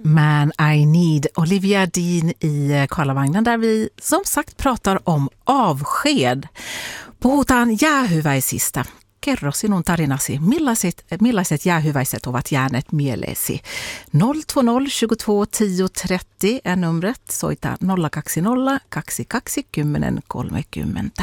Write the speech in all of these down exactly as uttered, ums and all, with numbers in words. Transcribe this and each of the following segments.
Man I Need, Olivia Dean i Karlavagnen, där vi som sagt pratar om avsked. Puhutaan jäähyväisistä. Kerro sinun tarinasi, millaiset, millaiset jäähyväiset ovat jääneet mieleesi? nolla två noll tjugotvå tio trettio är numret, soita nolla kaksi nolla kaksi kaksi kymmenen kolmekymmentä.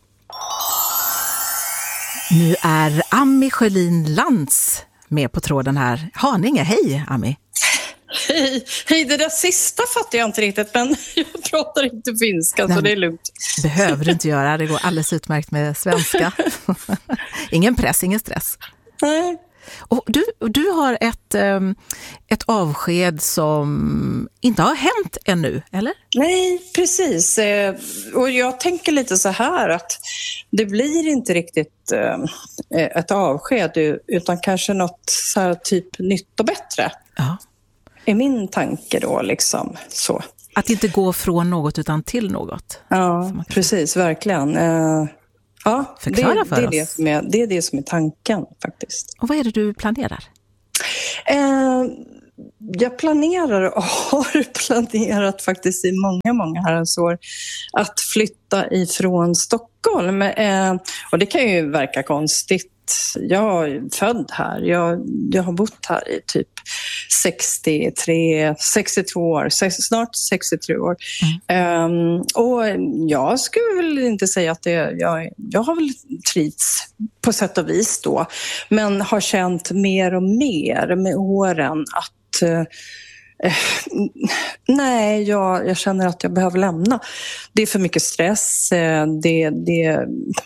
Nu är Ami Sjölin Lantz med på tråden här. Haninge, hej Ami. Hej, hej, det där sista fattar jag inte riktigt, men jag pratar inte finska. Nej, så det är lugnt. Behöver du inte göra, det går alldeles utmärkt med svenska. Ingen press, ingen stress. Nej. Och du, du har ett, ett avsked som inte har hänt ännu, eller? Nej, precis. Och jag tänker lite så här att det blir inte riktigt ett avsked utan kanske något så här typ nytt och bättre. Ja. Är min tanke då liksom så. Att inte gå från något utan till något. Ja, precis, verkligen. Uh, ja, Förklara det, för det, är oss. det, som är, det är det som är tanken faktiskt. Och vad är det du planerar? Uh, jag planerar och har planerat faktiskt i många, många herrans år att flytta ifrån Stockholm. Uh, och det kan ju verka konstigt. Jag är född här. Jag, jag har bott här i typ sextiotre, sextiotvå år, snart sextiotre år. Mm. Um, och jag skulle väl inte säga att det, jag, jag har väl trivts på sätt och vis då. Men har känt mer och mer med åren att uh, nej, jag, jag känner att jag behöver lämna. Det är för mycket stress. Det, det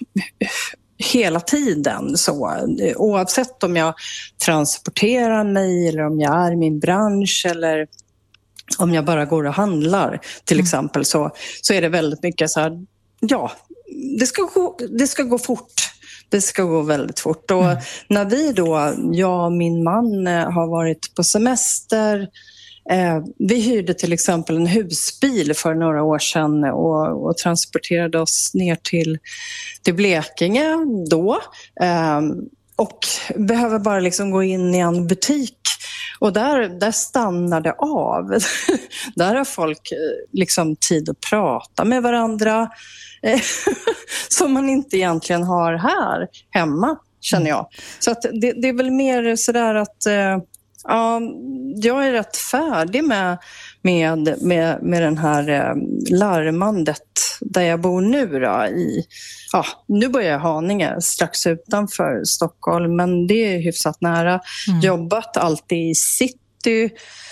hela tiden så, oavsett om jag transporterar mig eller om jag är i min bransch eller om jag bara går och handlar till exempel, så, så är det väldigt mycket så här, ja, det ska gå, det ska gå fort. Det ska gå väldigt fort. Och mm. när vi då, jag och min man har varit på semester. Eh, vi hyrde till exempel en husbil för några år sedan och, och transporterade oss ner till, till Blekinge då. Eh, och behöver bara liksom gå in i en butik och där, där stannar det av. Där har folk liksom tid att prata med varandra eh, som man inte egentligen har här hemma, känner jag. Så att det, det är väl mer sådär att eh, ja, jag är rätt färdig med, med, med, med den här eh, larmandet där jag bor nu då. I, ja, nu bor jag i Haninge, strax utanför Stockholm, men det är hyfsat nära. Mm. Jobbat alltid i city.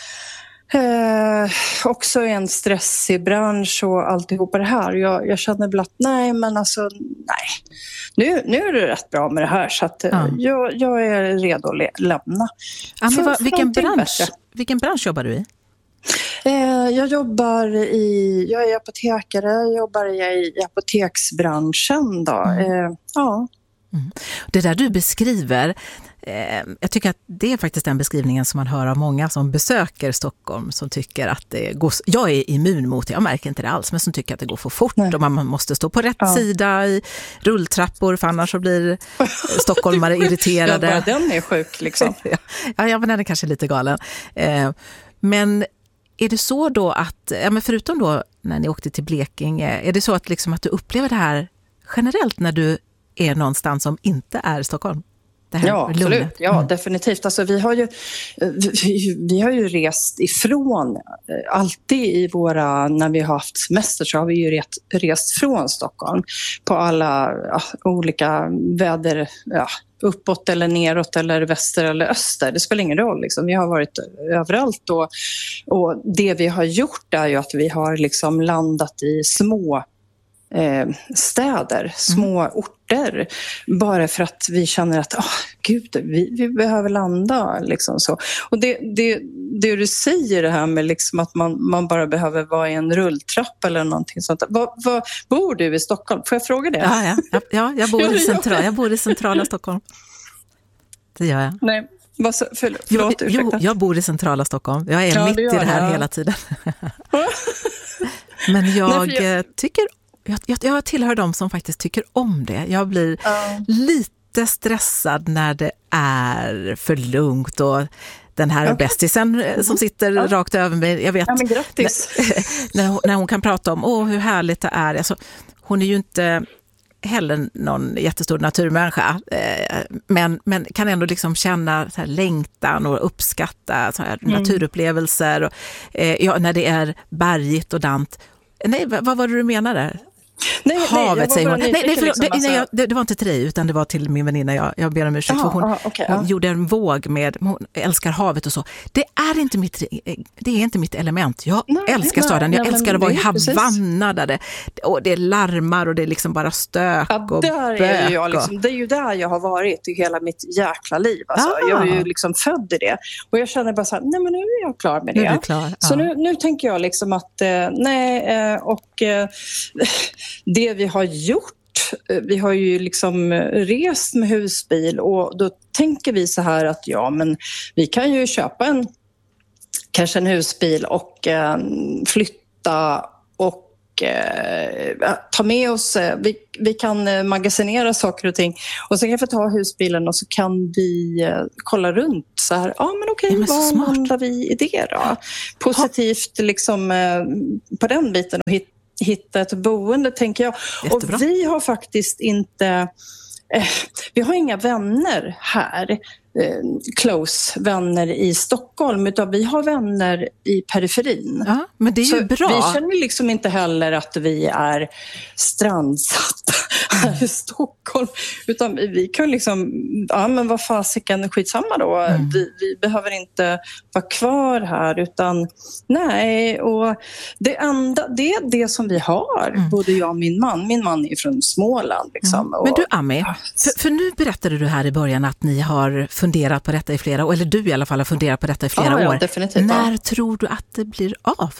Eh, också i en stressig bransch och alltihopa det här. Jag, jag känner väl att nej, men alltså nej. Nu, nu är det rätt bra med det här så att ja. jag, jag är redo att le- lämna. Ja, men vad, vilken, bransch, vilken bransch jobbar du i? Eh, jag jobbar i, jag är apotekare, jag jobbar i, i apoteksbranschen då. Mm. Eh, ja. Mm. Det där du beskriver, eh, jag tycker att det är faktiskt den beskrivningen som man hör av många som besöker Stockholm som tycker att det går, jag är immun mot det, jag märker inte det alls, men som tycker att det går för fort. Nej. Och man måste stå på rätt ja. sida i rulltrappor för annars så blir stockholmare irriterade. Ja, den är sjuk liksom. ja, ja, men den är kanske lite galen. Eh, men är det så då att, ja, men förutom då när ni åkte till Blekinge, är det så att, liksom att du upplever det här generellt när du är någonstans som inte är Stockholm? Det här ja, absolut. Lugnet. Ja, mm. definitivt. Alltså, vi, har ju, vi, vi har ju rest ifrån, alltid i våra, när vi har haft semester så har vi ju rest, rest från Stockholm på alla ja, olika väder, ja, uppåt eller neråt eller väster eller öster. Det spelar ingen roll. Liksom. Vi har varit överallt och, och det vi har gjort är ju att vi har liksom landat i små Eh, städer, små mm. orter, bara för att vi känner att oh, gud, vi, vi behöver landa liksom så. Och det, det, det du säger det här med liksom att man, man bara behöver vara i en rulltrapp eller någonting sånt. Var, var, bor du i Stockholm? Får jag fråga det? Ja, ja. ja, ja jag, bor i central, jag bor i centrala Stockholm. Det gör jag. Nej. Vad så, för, förlåt, jo, jo, jag bor i centrala Stockholm. Jag är ja, mitt i det här det, ja. hela tiden. Men jag, Nej, jag... tycker Jag, jag, jag tillhör de som faktiskt tycker om det. Jag blir uh. lite stressad när det är för lugnt och den här okay. bästisen mm. som sitter ja. rakt över mig. Jag vet, ja, men grattis. När, när, hon, när hon kan prata om åh, hur härligt det är. Alltså, hon är ju inte heller någon jättestor naturmänniska, eh, men, men kan ändå liksom känna så här längtan och uppskatta så här mm. naturupplevelser. Och, eh, ja, när det är bergigt och dant. Nej, vad, vad var det du menade? Nej, Havet, nej, säger hon. Nej, nej, förlåt, liksom, nej, jag, det, det var inte till dig, utan det var till min väninna. Jag, jag ber om ursäkt, aha, för hon, aha, okay, hon ja. gjorde en våg med, hon älskar havet och så. Det är inte mitt, det är inte mitt element. Jag nej, älskar nej, staden. Jag nej, älskar att vara i Havanna där det, och det larmar och det är liksom bara stök ja, och där är jag liksom, det är ju där jag har varit i hela mitt jäkla liv. Alltså, jag är ju liksom född i det. Och jag känner bara så här, nej men nu är jag klar med det. Nu är du klar, ja. Så nu, nu tänker jag liksom att, eh, nej, eh, och eh, det vi har gjort, vi har ju liksom rest med husbil och då tänker vi så här att ja, men vi kan ju köpa en kanske en husbil och eh, flytta och eh, ta med oss, eh, vi, vi kan magasinera saker och ting och sen kan vi ta husbilen och så kan vi eh, kolla runt så här, ja men okej, ja, vad landar vi i det då? Positivt liksom eh, på den biten och hitta hitta ett boende, tänker jag. Jättebra. Och vi har faktiskt inte eh, vi har inga vänner här, eh, close vänner i Stockholm, utan vi har vänner i periferin. Ja, men det är ju så bra. Vi känner liksom inte heller att vi är strandsatta här i Stockholm, utan vi kan liksom, ja men vad fasiken, skitsamma då. Mm. Vi, vi behöver inte vara kvar här, utan nej, och det enda, det är det som vi har, mm. både jag och min man. Min man är från Småland liksom. Mm. Men du Ami, för, för nu berättade du här i början att ni har funderat på detta i flera år, eller du i alla fall har funderat på detta i flera ja, år. Ja, definitivt. När ja. tror du att det blir av?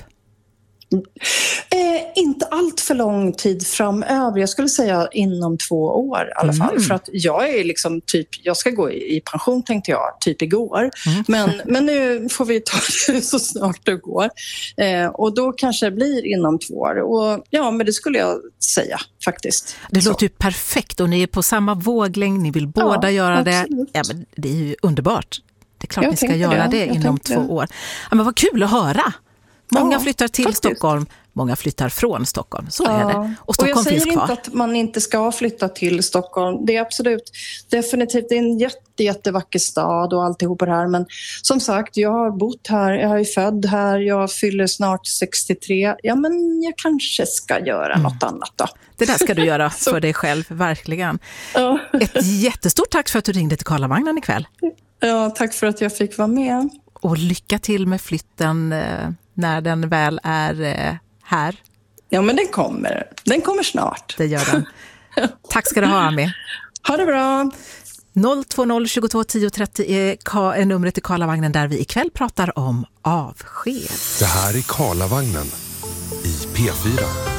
Eh, inte allt för lång tid framöver. Jag skulle säga inom två år i alla fall. Mm. För att jag är liksom typ, jag ska gå i, i pension tänkte jag, typ igår. Mm. Men, men nu får vi ta det så snart det går. Eh, och då kanske det blir inom två år. Och ja, men det skulle jag säga faktiskt. Det så. låter ju perfekt och ni är på samma våglängd, ni vill båda ja, göra absolut. det. Ja, men det är ju underbart. Det är klart jag ni ska göra det, det inom två det. år. Ja, men vad kul att höra. Många ja, flyttar till faktiskt. Stockholm, många flyttar från Stockholm. Så ja. är det. Och Stockholm och jag finns säger kvar. inte att man inte ska flytta till Stockholm. Det är absolut, definitivt, det är en jätte, jättevacker stad och alltihop det här. Men som sagt, jag har bott här, jag är född här, jag fyller snart sextiotre. Ja, men jag kanske ska göra mm. något annat då. Det där ska du göra för dig själv, verkligen. Ja. Ett jättestort tack för att du ringde till Karlavagnen ikväll. Ja, tack för att jag fick vara med. Och lycka till med flytten eh, när den väl är eh, här. Ja, men den kommer. Den kommer snart. Det gör den. Tack ska du ha, Ami. Ha det bra. noll två noll tjugotvå tio trettio är, är numret till Karlavagnen där vi ikväll pratar om avsked. Det här är Karlavagnen i P fyra.